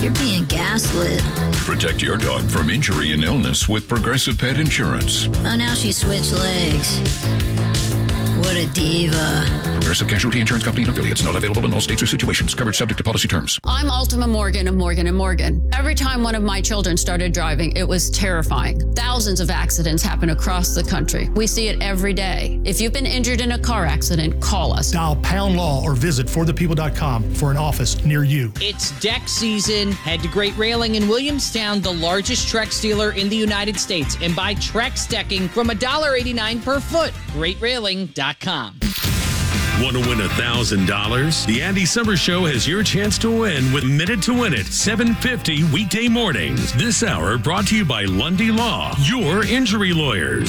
You're being gaslit. Protect your dog from injury and illness with Progressive Pet Insurance. Oh, now she switched legs. What a diva. Progressive Casualty Insurance Company and affiliates. Not available in all states or situations. Coverage subject to policy terms. I'm Ultima Morgan of Morgan & Morgan. Every time one of my children started driving, it was terrifying. Thousands of accidents happen across the country. We see it every day. If you've been injured in a car accident, call us. Dial pound law or visit forthepeople.com for an office near you. It's deck season. Head to Great Railing in Williamstown, the largest Trex dealer in the United States, and buy Trex decking from $1.89 per foot. GreatRailing.com. Want to win $1,000? The Andy Summers Show has your chance to win with Minute to Win It, 7:50 weekday mornings. This hour brought to you by Lundy Law, your injury lawyers.